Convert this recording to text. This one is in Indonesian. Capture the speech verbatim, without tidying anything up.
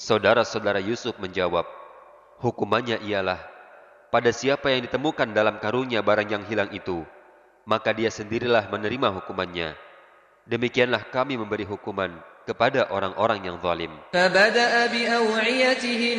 Saudara-saudara Yusuf menjawab, hukumannya ialah, pada siapa yang ditemukan dalam karungnya barang yang hilang itu, maka dia sendirilah menerima hukumannya. Demikianlah kami memberi hukuman kepada orang-orang yang zalim. فبدأ بأوعيتهم